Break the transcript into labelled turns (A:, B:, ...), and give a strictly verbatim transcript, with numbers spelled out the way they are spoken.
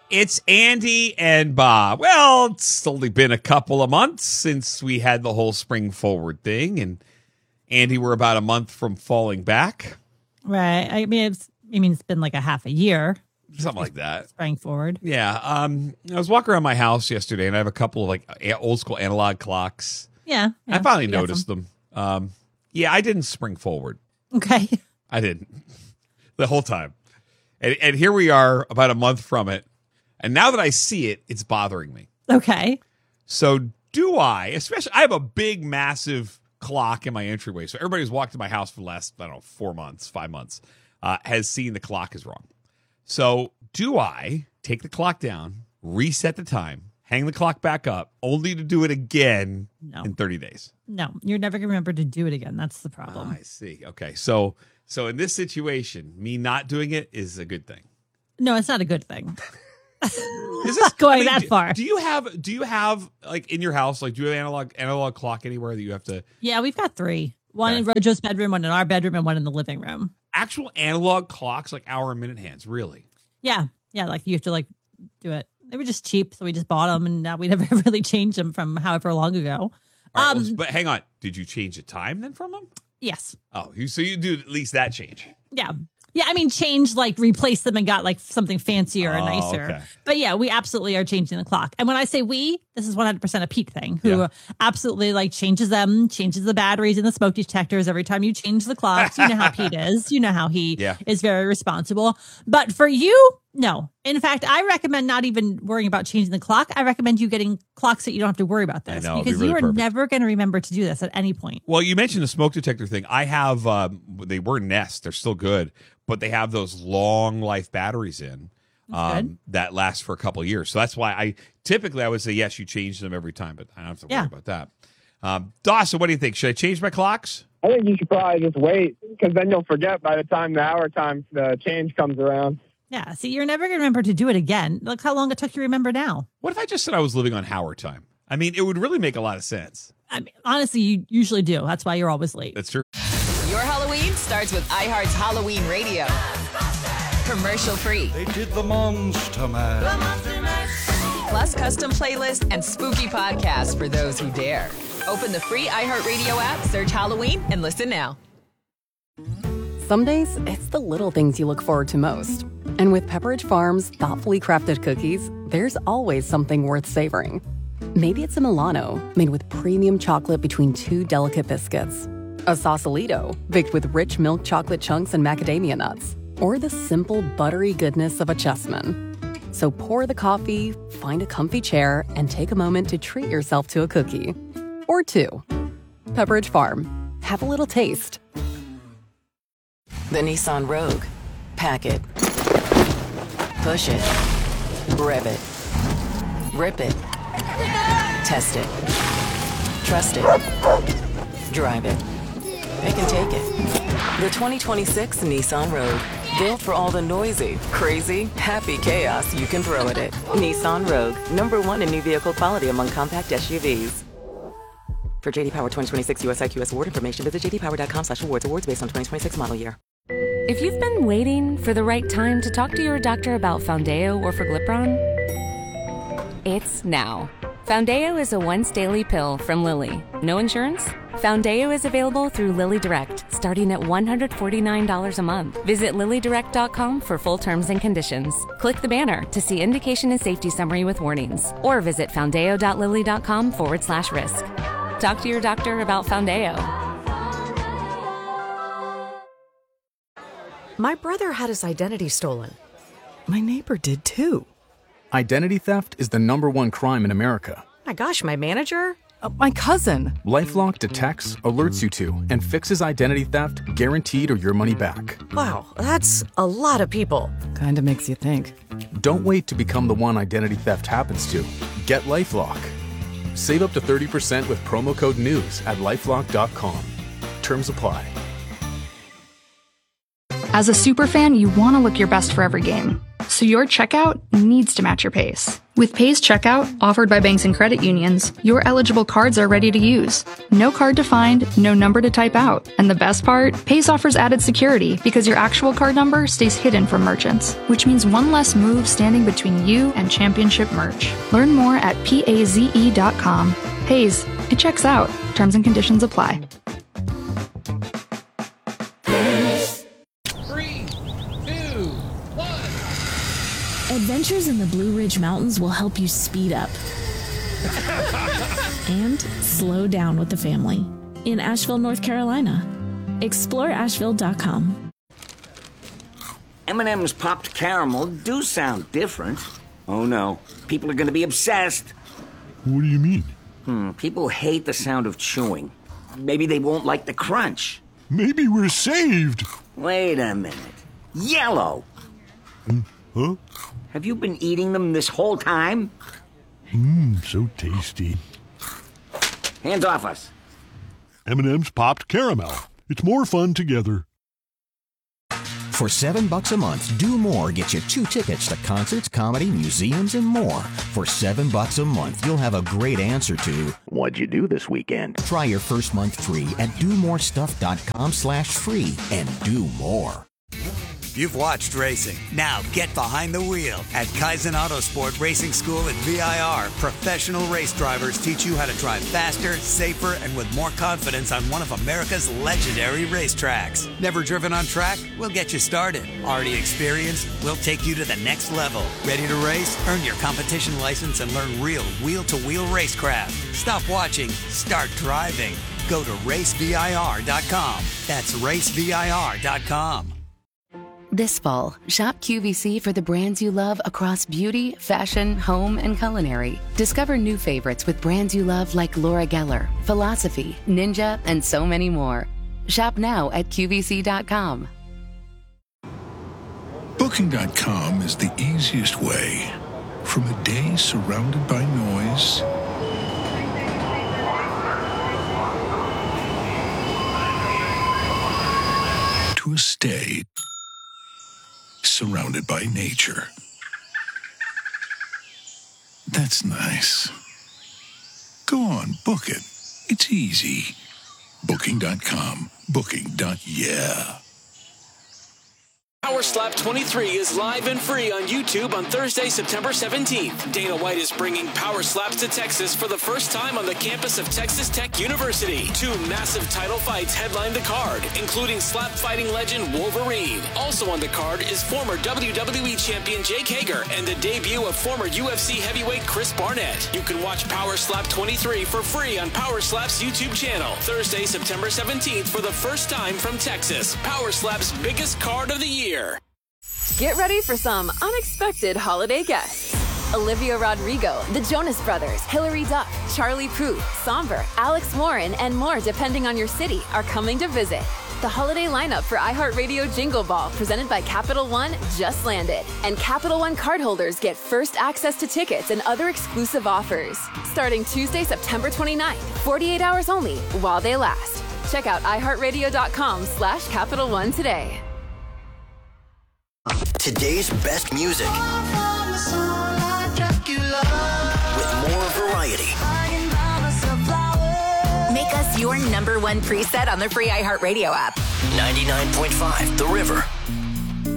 A: It's Andy and Bob. Well, it's only been a couple of months since we had the whole spring forward thing. And Andy, we're about a month from falling back.
B: Right. I mean, it's, I mean, it's been like a half a year.
A: Something like that.
B: Spring forward.
A: Yeah. Um, I was walking around my house yesterday, and I have a couple of like old school analog clocks.
B: Yeah. yeah
A: I finally noticed them. Um, yeah, I didn't spring forward.
B: Okay.
A: I didn't. The whole time. And, and here we are about a month from it. And now that I see it, it's bothering me.
B: Okay.
A: So do I, especially, I have a big, massive clock in my entryway. So everybody who's walked to my house for the last, I don't know, four months, five months, uh, has seen the clock is wrong. So do I take the clock down, reset the time, hang the clock back up, only to do it again
B: no.
A: in thirty days?
B: No, you're never going to remember to do it again. That's the problem.
A: Oh, I see. Okay. So, so in this situation, me not doing it is a good thing.
B: No, it's not a good thing.
A: Is this
B: not going
A: I mean,
B: that
A: do,
B: far?
A: Do you have do you have like in your house, like do you have analog analog clock anywhere that you have to?
B: Yeah, we've got three. One
A: Okay.
B: in Rojo's bedroom, one in our bedroom, and one in the living room.
A: Actual analog clocks, like hour and minute hands, really?
B: Yeah, yeah. Like you have to like do it. They were just cheap, so we just bought them, and now we never really changed them from however long ago.
A: All right,
B: um,
A: well, but hang on, did you change the time then from them?
B: Yes.
A: Oh, you, so you do at least that change?
B: Yeah. Yeah, I mean, change, like, replace them and got, like, something fancier and
A: Oh,
B: nicer.
A: okay.
B: But, yeah, we absolutely are changing the clock. And when I say we, this is one hundred percent a Pete thing, who
A: Yeah.
B: absolutely, like, changes them, changes the batteries and the smoke detectors every time you change the clocks. You know how Pete is. You know how he
A: Yeah.
B: is very responsible. But for you, no. In fact, I recommend not even worrying about changing the clock. I recommend you getting clocks that you don't have to worry about this.
A: I know, it'd be
B: because
A: really
B: you are
A: perfect.
B: never going to remember to do this at any point.
A: Well, you mentioned the smoke detector thing. I have, um, they were Nest. They're still good, but they have those long life batteries in um, that last for a couple of years. So that's why I typically I would say, yes, you change them every time, but I don't have to worry
B: Yeah.
A: about that. Um, Dawson, what do you think? Should I change my clocks?
C: I think you should probably just wait, because then you'll forget by the time the hour time the change comes around.
B: Yeah. See, you're never going to remember to do it again. Look how long it took you to remember now.
A: What if I just said I was living on Howard time? I mean, it would really make a lot of sense.
B: I mean, honestly, you usually do. That's why you're always late.
A: That's true.
D: Your Halloween starts with iHeart's Halloween Radio. Commercial free.
E: They did the Monster Mash.
D: Plus custom playlists and spooky podcasts for those who dare. Open the free iHeartRadio app, search Halloween, and listen now.
F: Some days, it's the little things you look forward to most. And with Pepperidge Farm's thoughtfully crafted cookies, there's always something worth savoring. Maybe it's a Milano, made with premium chocolate between two delicate biscuits. A Sausalito, baked with rich milk chocolate chunks and macadamia nuts. Or the simple, buttery goodness of a Chessman. So pour the coffee, find a comfy chair, and take a moment to treat yourself to a cookie. Or two. Pepperidge Farm. Have a little taste.
G: The Nissan Rogue. Pack it. Push it. Rev it. Rip it. Test it. Trust it. Drive it. They can take it. The twenty twenty-six Nissan Rogue. Built for all the noisy, crazy, happy chaos you can throw at it. Nissan Rogue. Number one in new vehicle quality among compact S U Vs. For J D Power twenty twenty-six U S I Q S award information, visit j d power dot com slash awards. Awards based on twenty twenty-six model year.
H: If you've been waiting for the right time to talk to your doctor about Foundeo or Forglipron, it's now. Foundeo is a once-daily pill from Lilly. No insurance? Foundeo is available through Lilly Direct, starting at one hundred forty-nine dollars a month. Visit lilly direct dot com for full terms and conditions. Click the banner to see indication and safety summary with warnings. Or visit foundeo dot lilly dot com forward slash risk. Talk to your doctor about Foundeo.
I: My brother had his identity stolen. My neighbor did too.
J: Identity theft is the number one crime in America.
I: My gosh, my manager? Uh, my cousin.
J: LifeLock detects, alerts you to, and fixes identity theft guaranteed or your money back.
I: Wow, that's a lot of people. Kinda makes you think.
J: Don't wait to become the one identity theft happens to. Get LifeLock. Save up to thirty percent with promo code NEWS at lifelock dot com. Terms apply.
K: As a superfan, you want to look your best for every game. So your checkout needs to match your pace. With Paze Checkout, offered by banks and credit unions, your eligible cards are ready to use. No card to find, no number to type out. And the best part? Paze offers added security because your actual card number stays hidden from merchants, which means one less move standing between you and championship merch. Learn more at paze dot com. Paze, it checks out. Terms and conditions apply.
L: Three, two, one.
M: Adventures in the Blue Ridge Mountains will help you speed up and slow down with the family in Asheville, North Carolina. explore asheville dot com.
N: M and M's popped caramel do sound different. Oh no, people are going to be obsessed.
E: What do you mean?
N: Hmm, people hate the sound of chewing. Maybe they won't like the crunch.
E: Maybe we're saved.
N: Wait a minute. Yellow!
E: Mm, huh?
N: Have you been eating them this whole time?
E: Mmm, so tasty.
N: Hands off us.
E: M and M's popped caramel. It's more fun together.
O: For seven bucks a month, Do More gets you two tickets to concerts, comedy, museums, and more. For seven bucks a month, you'll have a great answer to
P: what'd you do this weekend?
O: Try your first month free at do more stuff dot com slash free and do more.
Q: You've watched racing. Now get behind the wheel. At Kaizen Autosport Racing School at V I R, professional race drivers teach you how to drive faster, safer, and with more confidence on one of America's legendary racetracks. Never driven on track? We'll get you started. Already experienced? We'll take you to the next level. Ready to race? Earn your competition license and learn real wheel-to-wheel racecraft. Stop watching. Start driving. Go to race V I R dot com. That's race V I R dot com.
R: This fall, shop Q V C for the brands you love across beauty, fashion, home, and culinary. Discover new favorites with brands you love like Laura Geller, Philosophy, Ninja, and so many more. Shop now at Q V C dot com.
S: Booking dot com is the easiest way. From a day surrounded by noise to a stay surrounded by nature. That's nice. Go on, book it. It's easy. Booking dot com. Booking. Yeah.
T: Power Slap twenty-three is live and free on YouTube on Thursday, September seventeenth. Dana White is bringing Power Slaps to Texas for the first time on the campus of Texas Tech University. Two massive title fights headline the card, including slap fighting legend Wolverine. Also on the card is former W W E champion Jake Hager and the debut of former U F C heavyweight Chris Barnett. You can watch Power Slap twenty-three for free on Power Slap's YouTube channel. Thursday, September seventeenth for the first time from Texas. Power Slap's biggest card of the year.
U: Get ready for some unexpected holiday guests. Olivia Rodrigo, the Jonas Brothers, Hilary Duff, Charlie Puth, Somber, Alex Warren, and more depending on your city are coming to visit. The holiday lineup for iHeartRadio Jingle Ball presented by Capital One just landed. And Capital One cardholders get first access to tickets and other exclusive offers. Starting Tuesday, September twenty-ninth, forty-eight hours only while they last. Check out i heart radio dot com slash Capital One today.
V: Today's best music with more variety.
D: Make us your number one preset on the free iHeartRadio app.
V: ninety-nine point five The River.